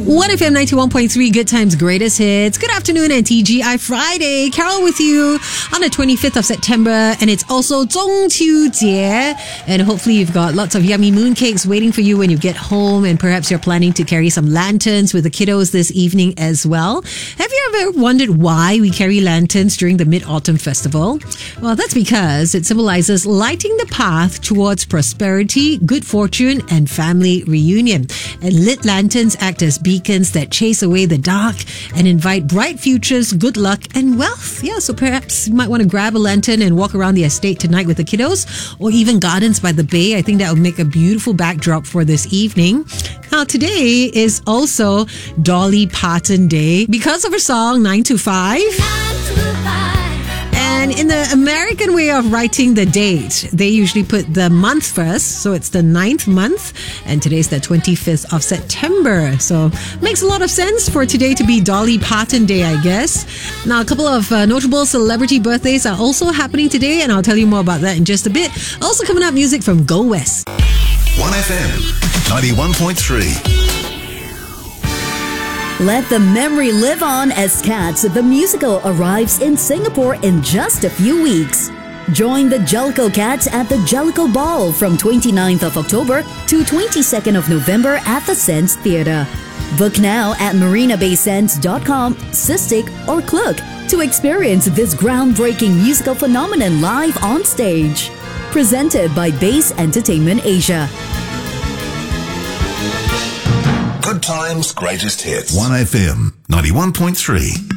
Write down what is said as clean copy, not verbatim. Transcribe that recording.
1FM 91.3, Good Times, Greatest Hits. Good afternoon and TGI Friday. Carol with you on the 25th of September, and it's also 中秋节. And hopefully you've got lots of yummy mooncakes waiting for you when you get home, and perhaps you're planning to carry some lanterns with the kiddos this evening as well. Have you ever wondered why we carry lanterns during the Mid-Autumn Festival? Well, that's because it symbolizes lighting the path towards prosperity, good fortune, and family reunion. And lit lanterns act as beacons that chase away the dark and invite bright futures, good luck, and wealth. Yeah, so perhaps you might want to grab a lantern and walk around the estate tonight with the kiddos, or even Gardens by the Bay. I think that would make a beautiful backdrop for this evening. Now, today is also Dolly Parton Day because of her song 9 to 5. And in the American way of writing the date, they usually put the month first. So it's the 9th month. And today's the 25th of September. So makes a lot of sense for today to be Dolly Parton Day, I guess. Now, a couple of notable celebrity birthdays are also happening today. And I'll tell you more about that in just a bit. Also coming up, music from Go West. 1FM 91.3. Let the memory live on as Cats the Musical arrives in Singapore in just a few weeks. Join the Jellicoe Cats at the Jellicoe Ball from 29th of October to 22nd of November at the Sands Theatre. Book now at marinabaysands.com, Cystic, or Klook to experience this groundbreaking musical phenomenon live on stage. Presented by Base Entertainment Asia. Good Times, Greatest Hits. 1FM 91.3.